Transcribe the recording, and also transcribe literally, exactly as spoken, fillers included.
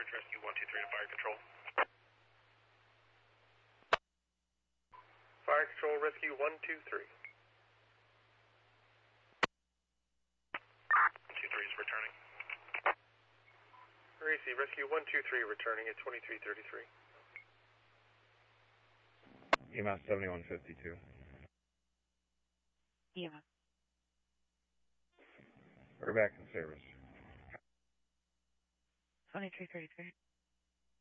Bridge Rescue one two three to Fire Control. Fire Control Rescue one two three. one two three is returning. Racy, Rescue one two three returning at twenty-three thirty-three. E M S seventy-one fifty-two. E M S. We're back in service. twenty-three thirty-three.